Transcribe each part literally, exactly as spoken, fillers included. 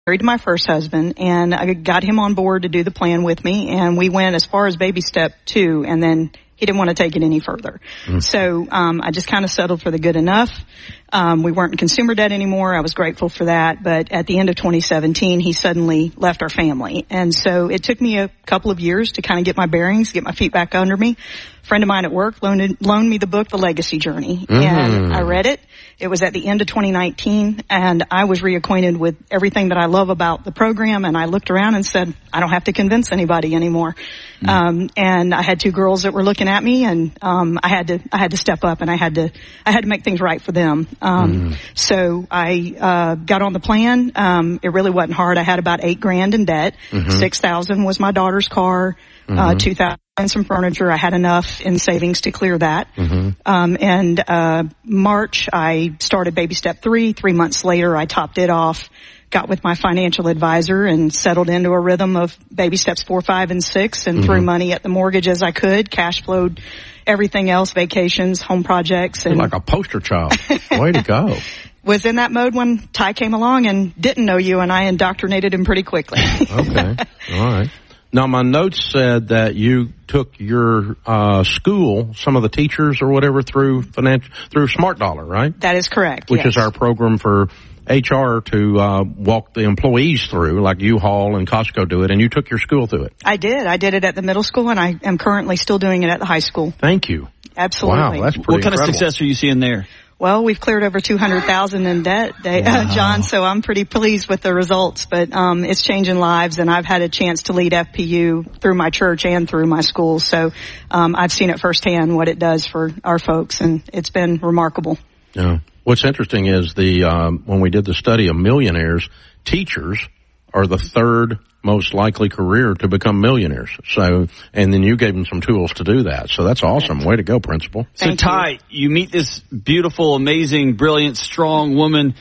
married to my first husband, and I got him on board to do the plan with me, and we went as far as baby step two, and then he didn't want to take it any further. Mm. So um, I just kind of settled for the good enough. Um, we weren't in consumer debt anymore. I was grateful for that. But at the end of twenty seventeen, he suddenly left our family. And so it took me a couple of years to kind of get my bearings, get my feet back under me. A friend of mine at work loaned, loaned me the book, The Legacy Journey. Mm. And I read it. It was at the end of twenty nineteen, and I was reacquainted with everything that I love about the program, and I looked around and said, I don't have to convince anybody anymore. Mm. Um, and I had two girls that were looking at me, and um, I had to I had to step up, and I had to I had to make things right for them. Um, mm. So I uh, got on the plan. Um, it really wasn't hard. I had about eight grand in debt. Mm-hmm. Six thousand was my daughter's car. Mm-hmm. Uh, two thousand and some furniture. I had enough in savings to clear that. Mm-hmm. Um, and, uh, March, I started baby step three. Three months later, I topped it off, got with my financial advisor and settled into a rhythm of baby steps four, five, and six, and mm-hmm. threw money at the mortgage as I could, cash flowed everything else, vacations, home projects. And you're like a poster child. Way to go. Was in that mode when Ty came along and didn't know you, and I indoctrinated him pretty quickly. Okay. All right. Now, my notes said that you took your uh school, some of the teachers or whatever, through financial through Smart Dollar, right? That is correct. Which yes. is our program for H R to uh walk the employees through, like U-Haul and Costco do it, and you took your school through it. I did. I did it at the middle school, and I am currently still doing it at the high school. Thank you. Absolutely. Wow, that's pretty What kind incredible. of success are you seeing there? Well, we've cleared over two hundred thousand in debt, they, wow. uh, John, so I'm pretty pleased with the results, but um it's changing lives, and I've had a chance to lead F P U through my church and through my school, so um I've seen it firsthand what it does for our folks, and it's been remarkable. Yeah. What's interesting is the um when we did the study of millionaires, teachers are the third most likely career to become millionaires. So, and then you gave them some tools to do that. So that's awesome. Way to go, Principal. So, Thank Ty, you. you meet this beautiful, amazing, brilliant, strong woman,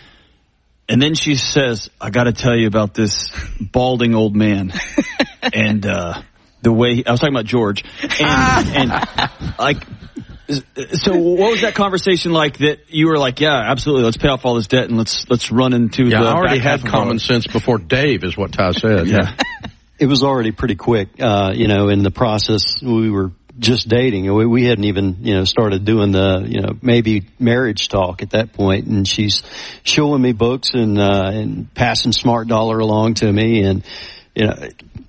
and then she says, I got to tell you about this balding old man. and uh the way, he, I was talking about George. And, and like, so what was that conversation like that you were like, yeah, absolutely, let's pay off all this debt and let's let's run into yeah, the I already back had common sense before Dave is what Ty said. Yeah. It was already pretty quick, uh, you know, in the process. We were just dating. We, we hadn't even, you know, started doing the, you know, maybe marriage talk at that point. And she's showing me books and, uh, and passing Smart Dollar along to me. And, you know,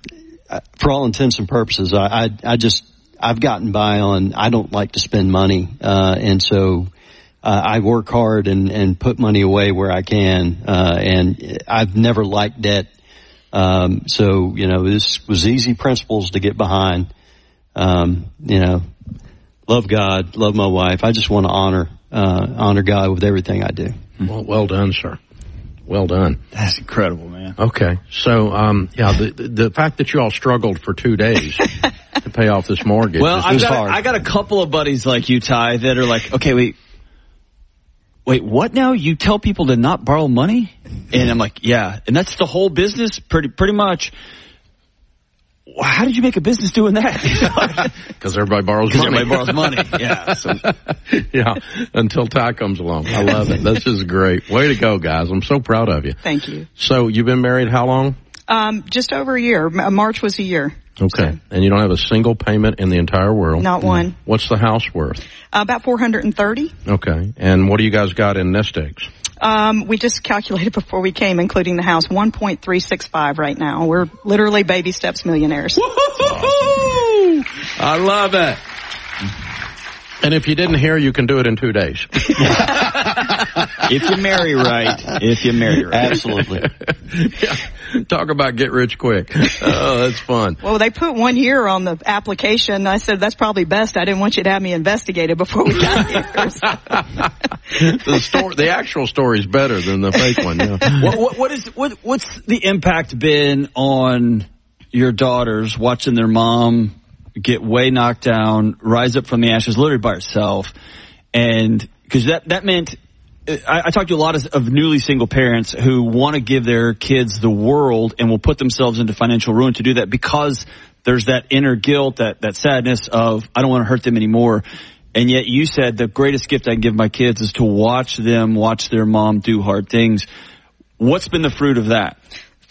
for all intents and purposes, I, I, I just, I've gotten by on, I don't like to spend money, uh, and so, uh, I work hard and, and put money away where I can, uh, and I've never liked debt. Um, so, you know, this was easy principles to get behind. Um, you know, love God, love my wife. I just want to honor, uh, honor God with everything I do. Well, well done, sir. Well done. That's incredible, man. Okay. So, um, yeah, the, the, the fact that you all struggled for two days to pay off this mortgage. Well, is, I've is got, hard. I got a couple of buddies like you, Ty, that are like, okay, wait, wait, what now? You tell people to not borrow money? And I'm like, yeah. And that's the whole business, pretty, pretty much. How did you make a business doing that? Because everybody borrows money. Everybody borrows money. Yeah. So. Yeah. Until Ty comes along. I love it. This is great. Way to go, guys. I'm so proud of you. Thank you. So you've been married how long? Um, just over a year. March was a year. Okay. So. And you don't have a single payment in the entire world? Not one. Mm. What's the house worth? Uh, about four hundred thirty. Okay. And what do you guys got in nest eggs? Um, we just calculated before we came, including the house, one point three six five right now. We're literally baby steps millionaires. Awesome. I love it. And if you didn't hear, you can do it in two days. If you marry right. If you marry right. Absolutely. Yeah. Talk about get rich quick. Oh, that's fun. Well, they put one year on the application. I said, that's probably best. I didn't want you to have me investigated before we got here. the story, the actual story is better than the fake one. Yeah. What, what, what is, what, what's the impact been on your daughters watching their mom get way knocked down, rise up from the ashes, literally by herself? And because that, that meant, I, I talked to a lot of, of newly single parents who want to give their kids the world and will put themselves into financial ruin to do that because there's that inner guilt, that, that sadness of, I don't want to hurt them anymore. And yet you said the greatest gift I can give my kids is to watch them, watch their mom do hard things. What's been the fruit of that?